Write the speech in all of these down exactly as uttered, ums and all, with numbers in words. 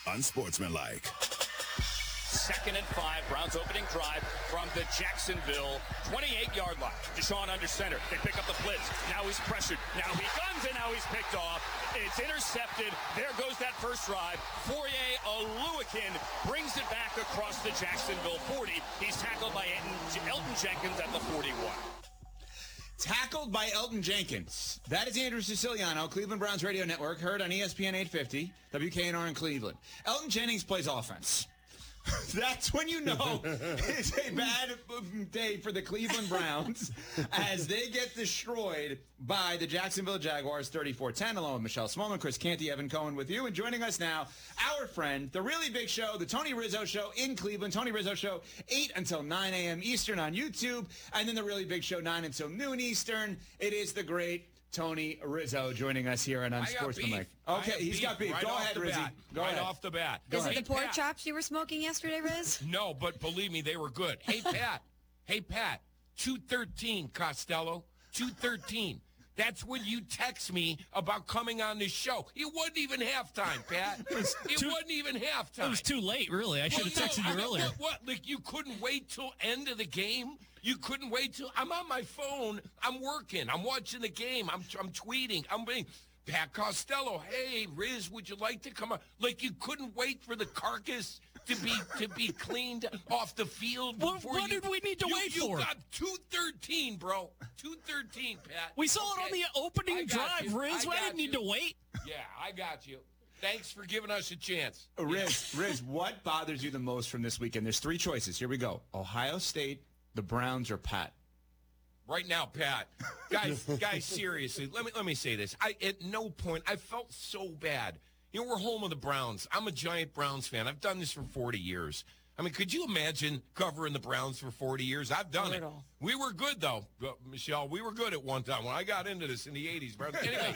unsportsmanlike. Second and five, Browns opening drive from the Jacksonville twenty-eight-yard line. Deshaun under center. They pick up the blitz. Now he's pressured. Now he guns, and now he's picked off. It's intercepted. There goes that first drive. Fourier Oluwakin brings it back across the Jacksonville forty. He's tackled by Elton Jenkins at the forty-one. Tackled by Elton Jenkins. That is Andrew Siciliano, Cleveland Browns Radio Network, heard on E S P N eight fifty, W K N R in Cleveland. Elton Jennings plays offense. That's when you know it's a bad day for the Cleveland Browns as they get destroyed by the Jacksonville Jaguars thirty-four ten, along with Michelle Smallman, Chris Canty, Evan Cohen with you. And joining us now, our friend, the really big show, the Tony Rizzo Show in Cleveland. Tony Rizzo Show, eight until nine a.m. Eastern on YouTube. And then the really big show, nine until noon Eastern. It is the great Tony Rizzo joining us here on Unsportsmanlike. Okay, he's beef got beef. right Go off ahead, the Rizzy. bat. Go right ahead. off the bat. Go Is ahead. it the pork Pat. chops you were smoking yesterday, Riz? No, but believe me, they were good. Hey, Pat. hey, Pat. two thirteen, Costello. two thirteen. That's when you text me about coming on this show. It wasn't even halftime, Pat. It, was it too, wasn't even halftime. It was too late, really. I should have well, texted no, you I mean, earlier. What, what? Like, you couldn't wait till end of the game? You couldn't wait till... I'm on my phone. I'm working. I'm watching the game. I'm, I'm tweeting. I'm being... Pat Costello, hey, Riz, would you like to come on? Like, you couldn't wait for the carcass to be to be cleaned off the field What, before what you, did we need to you, wait you for? You got two thirteen, bro. two thirteen, Pat. We saw okay? it on the opening drive, you. Riz. I, I, I didn't need you. to wait. Yeah, I got you. Thanks for giving us a chance. Riz, Riz, what bothers you the most from this weekend? There's three choices. Here we go. Ohio State, the Browns, or Pat? Right now, Pat, guys, guys, seriously, let me let me say this. I at no point I felt so bad. You know, we're home of the Browns. I'm a giant Browns fan. I've done this for forty years. I mean, could you imagine covering the Browns for forty years? I've done it. We were good, though, Michelle. We were good at one time when I got into this in the eighties, bro. Anyway,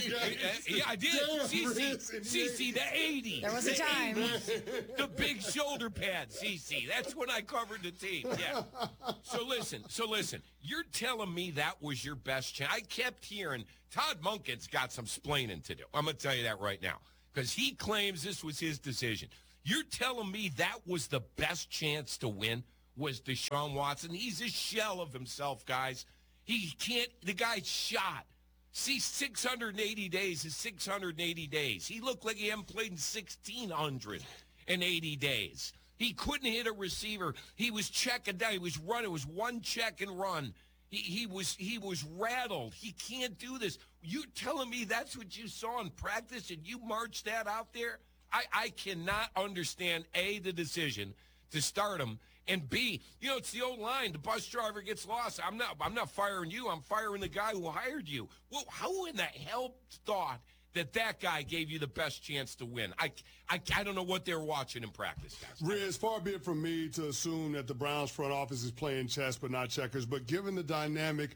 yeah, I did. Cece, Cece, the eighties. There was a time. The big shoulder pad, Cece. That's when I covered the team. Yeah. So listen, so listen. You're telling me that was your best chance? I kept hearing Todd Monken's got some splaining to do. I'm going to tell you that right now because he claims this was his decision. You're telling me that was the best chance to win was Deshaun Watson? He's a shell of himself, guys. He can't, the guy's shot. See, six hundred eighty days is six hundred eighty days. He looked like he hadn't played in sixteen hundred eighty days. He couldn't hit a receiver. He was checking down. He was running. It was one check and run. He, he was he was rattled. He can't do this. You telling me that's what you saw in practice and you marched that out there? I, I cannot understand, A, the decision to start him, and B, you know, it's the old line, the bus driver gets lost. I'm not I'm not firing you. I'm firing the guy who hired you. Well, how in the hell thought that that guy gave you the best chance to win? I, I, I don't know what they're watching in practice, guys. Riz, far be it from me to assume that the Browns front office is playing chess but not checkers, but given the dynamic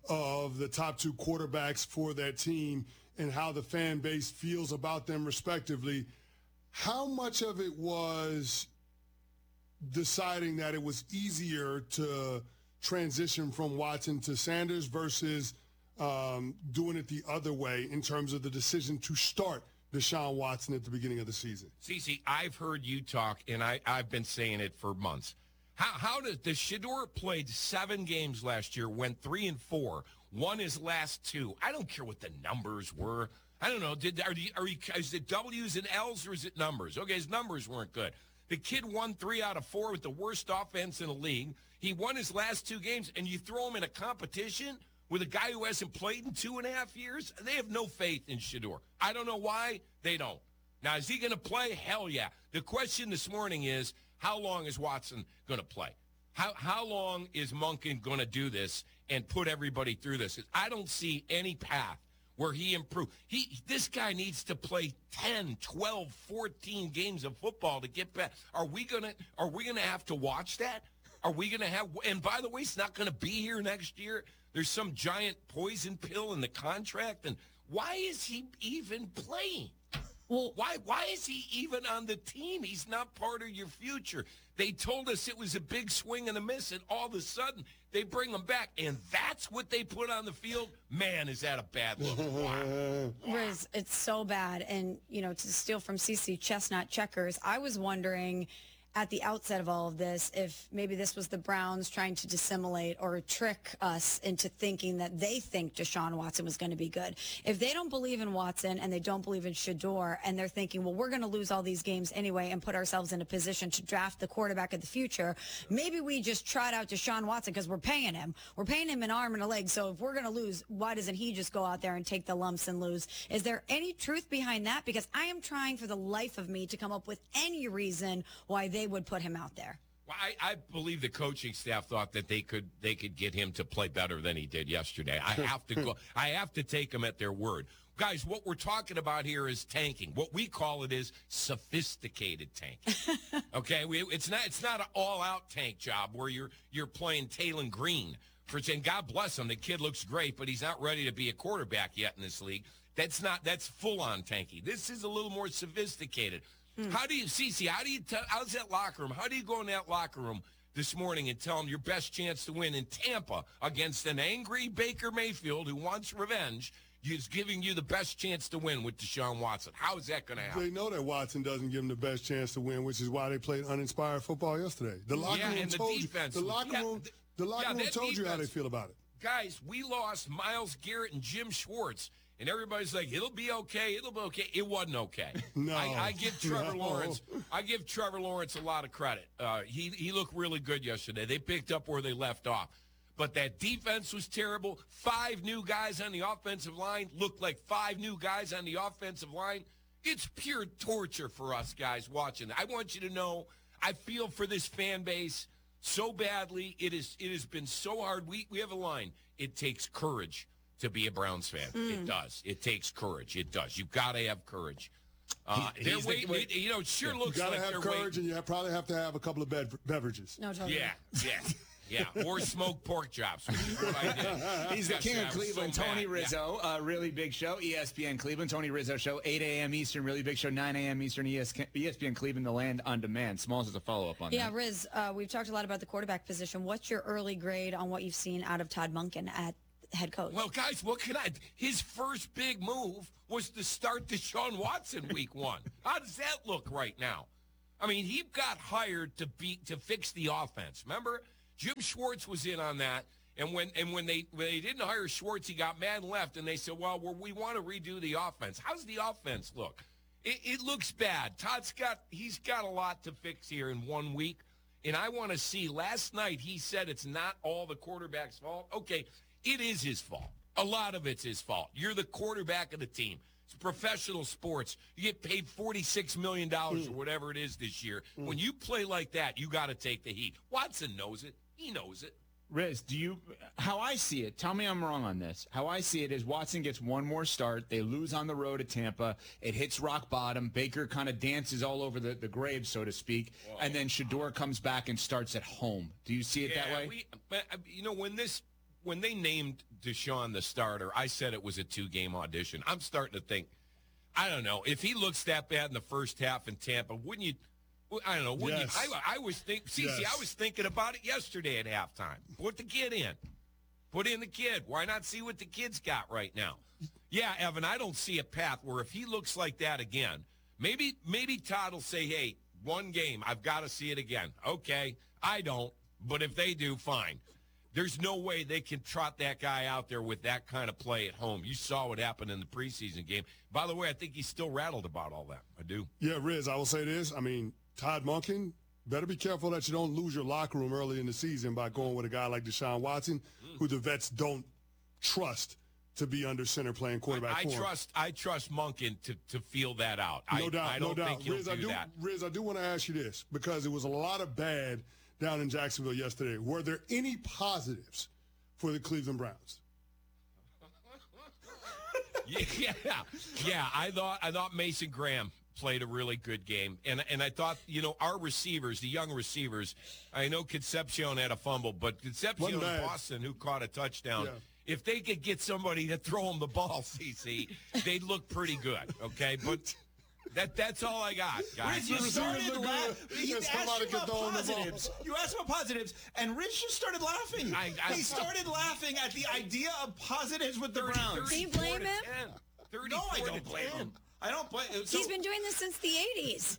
of the top two quarterbacks for that team and how the fan base feels about them respectively, how much of it was deciding that it was easier to transition from Watson to Sanders versus um, doing it the other way in terms of the decision to start Deshaun Watson at the beginning of the season? Cece, I've heard you talk, and I, I've been saying it for months. How, how does the Shedeur played seven games last year, went three and four, won his last two. I don't care what the numbers were. I don't know. Did are, you, are you, is it W's and L's or is it numbers? Okay, his numbers weren't good. The kid won three out of four with the worst offense in the league. He won his last two games, and you throw him in a competition with a guy who hasn't played in two and a half years? They have no faith in Shedeur. I don't know why. They don't. Now, is he going to play? Hell yeah. The question this morning is, how long is Watson going to play? How how long is Monken going to do this and put everybody through this? I don't see any path where he improved. He this guy needs to play ten, twelve, fourteen games of football to get back. Are we going to are we going to have to watch that? Are we going to have and by the way, it's not going to be here next year. There's some giant poison pill in the contract, and why is he even playing? Well, why why is he even on the team? He's not part of your future. They told us it was a big swing and a miss, and all of a sudden they bring him back, and that's what they put on the field. Man, is that a bad look? Wow. Riz, it's so bad. And, you know, to steal from Cece, chestnut checkers, I was wondering at the outset of all of this if maybe this was the Browns trying to dissimulate or trick us into thinking that they think Deshaun Watson was going to be good. If they don't believe in Watson and they don't believe in Shador and they're thinking, well, we're going to lose all these games anyway and put ourselves in a position to draft the quarterback of the future, maybe we just trot out Deshaun Watson because we're paying him. We're paying him an arm and a leg. So if we're going to lose, why doesn't he just go out there and take the lumps and lose? Is there any truth behind that? Because I am trying for the life of me to come up with any reason why they would put him out there. Well, I, I believe the coaching staff thought that they could they could get him to play better than he did yesterday. I have to go. I have to take them at their word, guys. What we're talking about here is tanking. What we call it is sophisticated tanking. Okay, we, it's not it's not an all-out tank job where you're you're playing Taylon Green for saying God bless him. The kid looks great, but he's not ready to be a quarterback yet in this league. That's not that's full-on tanking. This is a little more sophisticated. Mm. How do you, Cece, how do you tell, how's that locker room? How do you go in that locker room this morning and tell them your best chance to win in Tampa against an angry Baker Mayfield who wants revenge is giving you the best chance to win with Deshaun Watson? How is that going to happen? They know that Watson doesn't give them the best chance to win, which is why they played uninspired football yesterday. The locker yeah, room and the told defense. you. The locker yeah, room, the locker yeah, room told defense. you how they feel about it. Guys, we lost Myles Garrett and Jim Schwartz. And everybody's like, it'll be okay, it'll be okay. It wasn't okay. No. I, I give Trevor No. Lawrence I give Trevor Lawrence a lot of credit. Uh, he, he looked really good yesterday. They picked up where they left off. But that defense was terrible. Five new guys on the offensive line looked like five new guys on the offensive line. It's pure torture for us guys watching. I want you to know I feel for this fan base so badly. It is it has been so hard. We we have a line. It takes courage to be a Browns fan. Mm. It does. It takes courage. It does. You've got to have courage. Uh, He- they're he's the- waiting. wait. It, you know, it sure You looks got to like have they're courage, waiting. and you probably have to have a couple of bev- beverages. No, totally. Yeah, yeah, yeah. Or smoked pork chops, which is what I did. He's the king Yesterday, of I was Cleveland, so Tony mad. Rizzo. Uh, really big show, E S P N Cleveland, Tony Rizzo show, eight a.m. Eastern, really big show, nine a.m. Eastern, E S P N Cleveland, The Land on Demand. Smalls is a follow-up on Yeah, that. Riz, uh, we've talked a lot about the quarterback position. What's your early grade on what you've seen out of Todd Monken at head coach? Well, guys, what can I? His first big move was to start Deshaun Watson week one. How does that look right now? I mean, he got hired to be to fix the offense. Remember, Jim Schwartz was in on that, and when and when they when they didn't hire Schwartz, he got mad and left, and they said, "Well, we're, we want to redo the offense." How's the offense look? It, it looks bad. Todd's got he's got a lot to fix here in one week, and I want to see. Last night he said it's not all the quarterback's fault. Okay. It is his fault. A lot of it's his fault. You're the quarterback of the team. It's professional sports. You get paid forty-six million dollars mm. or whatever it is this year. Mm. When you play like that, you got to take the heat. Watson knows it. He knows it. Riz, do you, how I see it, tell me I'm wrong on this. How I see it is Watson gets one more start. They lose on the road at Tampa. It hits rock bottom. Baker kind of dances all over the, the grave, so to speak. Whoa. And then Shador comes back and starts at home. Do you see it yeah, that way? We, but, you know, when this, when they named Deshaun the starter, I said it was a two-game audition. I'm starting to think, I don't know, if he looks that bad in the first half in Tampa, wouldn't you, I don't know, wouldn't Yes. you, I, I was think, Cece, Yes. I was thinking about it yesterday at halftime. Put the kid in. Put in the kid. Why not see what the kid's got right now? Yeah, Evan, I don't see a path where if he looks like that again, maybe maybe Todd will say, hey, one game, I've got to see it again. Okay, I don't, but if they do, fine. There's no way they can trot that guy out there with that kind of play at home. You saw what happened in the preseason game. By the way, I think he's still rattled about all that. I do. Yeah, Riz, I will say this. I mean, Todd Monken, better be careful that you don't lose your locker room early in the season by going with a guy like Deshaun Watson, mm. who the vets don't trust to be under center playing quarterback I, I for him. trust I trust Monken to, to feel that out. No I, doubt, I don't no doubt. think he'll Riz, do I do, that. Riz, I do want to ask you this, because it was a lot of bad down in Jacksonville yesterday. Were there any positives for the Cleveland Browns? yeah, yeah. I thought I thought Mason Graham played a really good game, and and I thought, you know, our receivers, the young receivers. I know Concepcion had a fumble, but Concepcion Wasn't in bad. Boston, who caught a touchdown. Yeah. If they could get somebody to throw him the ball, C C, they'd look pretty good. Okay, but That that's all I got, guys. Riz, you Receivers started look laughing. good. He Just asked come out you and about condone the ball. positives. You asked about positives, and Riz just started laughing. I- I- he started laughing at the idea of positives with the Browns. Do you blame him? No, I don't blame him. I don't blame him. So, He's been doing this since the eighties.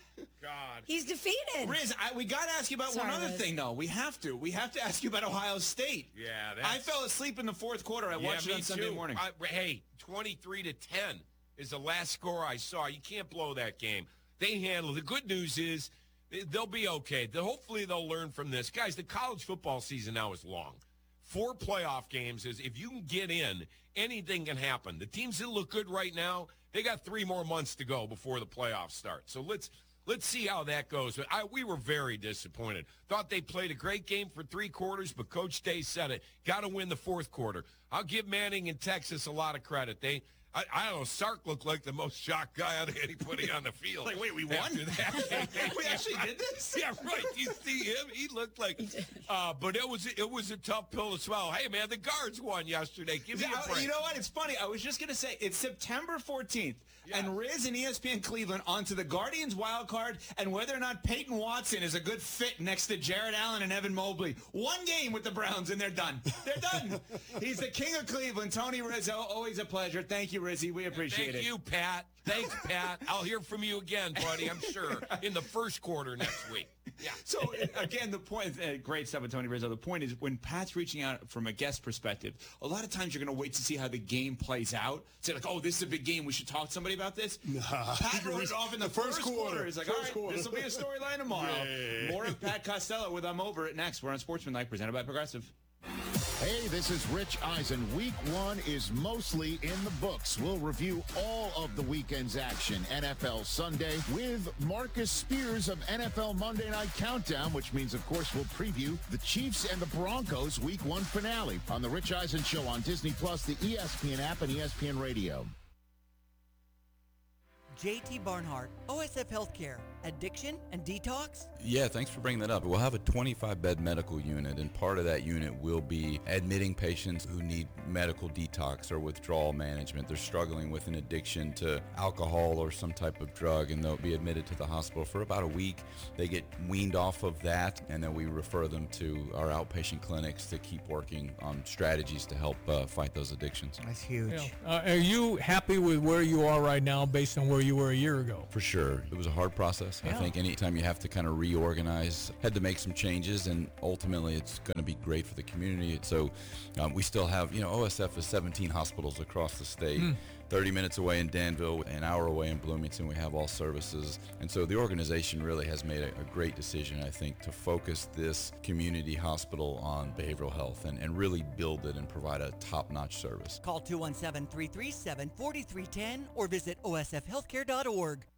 God. He's defeated. Riz, I, we got to ask you about Sorry, one other Riz. thing, though. We have to. We have to ask you about Ohio State. Yeah, I that's... fell asleep in the fourth quarter. I Yeah, watched it me on Sunday too. morning. I, hey, twenty-three to ten is the last score I saw. You can't blow that game. They handle it. The good news is they'll be okay. They'll, hopefully they'll learn from this. Guys, the college football season now is long. Four playoff games is if you can get in, anything can happen. The teams that look good right now, they got three more months to go before the playoffs start. So let's let's see how that goes. I, we were very disappointed. Thought they played a great game for three quarters, but Coach Day said it. Got to win the fourth quarter. I'll give Manning and Texas a lot of credit. They I, I don't know, Sark looked like the most shocked guy out of anybody on the field. Like, wait, we won? After that. We actually did this? Yeah, right. You see him? He looked like, uh, but it was it was a tough pill to swallow. Hey, man, the Guards won yesterday. Give me Yeah, a break. you know what? It's funny. I was just going to say, it's September fourteenth, and Riz and E S P N Cleveland onto the Guardians wild card and whether or not Peyton Watson is a good fit next to Jared Allen and Evan Mobley. One game with the Browns, and they're done. They're done. He's the king of Cleveland. Tony Rizzo, always a pleasure. Thank you, Rizzy. We appreciate Thank it. you, Pat. Thanks, Pat. I'll hear from you again, buddy, I'm sure, in the first quarter next week. Yeah. So, again, the point, uh, great stuff with Tony Rizzo. The point is when Pat's reaching out from a guest perspective, a lot of times you're going to wait to see how the game plays out. Say, like, oh, this is a big game. We should talk to somebody about this. Nah. Pat wrote it off in the, The first first, quarter. quarter. He's like, First all right, quarter. this will be a storyline tomorrow. Yeah. More of Pat Costello with I'm Over It next. We're on Sportsmanlike, presented by Progressive. Hey, this is Rich Eisen. Week one is mostly in the books. We'll review all of the weekend's action. N F L Sunday with Marcus Spears of N F L Monday Night Countdown, which means, of course, we'll preview the Chiefs and the Broncos Week one finale on the Rich Eisen Show on Disney Plus, the E S P N app, and E S P N Radio. J T Barnhart, O S F Healthcare, addiction and detox? Yeah, thanks for bringing that up. We'll have a twenty-five bed medical unit, and part of that unit will be admitting patients who need medical detox or withdrawal management. They're struggling with an addiction to alcohol or some type of drug, and they'll be admitted to the hospital for about a week. They get weaned off of that, and then we refer them to our outpatient clinics to keep working on strategies to help uh, fight those addictions. That's huge. Yeah. Uh, are you happy with where you are right now based on where you were a year ago? For sure. It was a hard process. I Yeah. think anytime you have to kind of reorganize, had to make some changes, and ultimately it's going to be great for the community. So um, we still have, you know, O S F is seventeen hospitals across the state. Mm. thirty minutes away in Danville, an hour away in Bloomington, we have all services. And so the organization really has made a, a great decision, I think, to focus this community hospital on behavioral health and, and really build it and provide a top-notch service. Call two one seven, three three seven, four three one zero or visit O S F healthcare dot org.